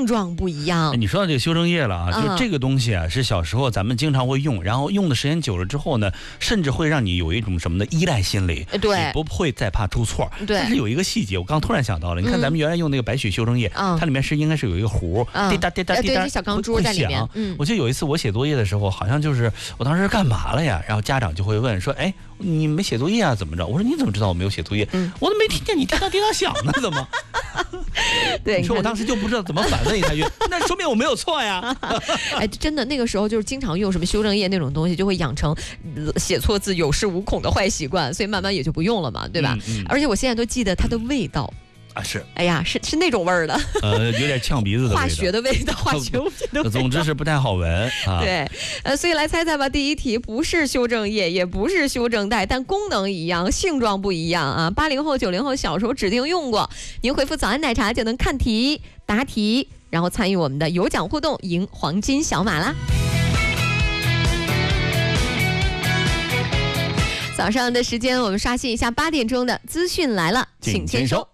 性状不一样。 你说到这个修正液了啊，就这个东西啊，是小时候咱们经常会用，然后用的时间久了之后呢，甚至会让你有一种什么的依赖心理， 对， 你不会再怕出错。 对， 但是有一个细节，我刚突然想到了，你看咱们原来用那个白曲修正液，它里面应该是有一个壶，滴答滴答滴答， 对，小钢珠在里面。 我记得有一次我写作业的时候，好像就是我当时干嘛了呀？然后家长就会问说，哎，你没写作业啊？怎么着？我说你怎么知道我没有写作业？我都没听见你滴答滴答响呢，怎么？ 对， 你说我当时就不知道怎么反问一下去，那说明我没有错呀。 哎，真的那个时候就是经常用什么修正液那种东西，就会养成写错字有恃无恐的坏习惯，所以慢慢也就不用了嘛，对吧？而且我现在都记得它的味道。 啊，是， 哎呀，是那种味儿的， 有点呛鼻子的味道， 化学的味道，化学物品的味道， 总之是不太好闻啊。 对，所以来猜猜吧，第一题不是修正液，也不是修正带，但功能一样，性状不一样啊。80后、90后小时候指定用过，您回复早安奶茶就能看题、答题，然后参与我们的有奖互动，赢黄金小马啦。早上的时间，我们刷新一下8点钟的资讯来了，请签收。